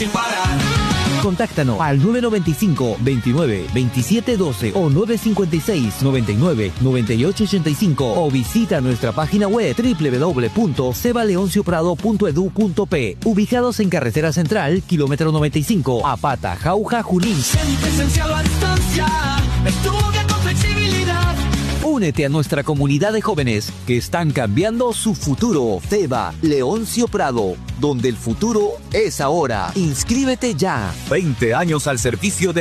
sin parar. Contáctanos al 995-29-2712 o 956-99-9885 o visita nuestra página web www.cebaleoncioprado.edu.p, ubicados en Carretera Central, kilómetro 95, Apata, Jauja, Junín. Presencial o a distancia, estudia con flexibilidad. Únete a nuestra comunidad de jóvenes que están cambiando su futuro. Ceba Leoncio Prado, donde el futuro es ahora. Inscríbete ya. 20 años al servicio de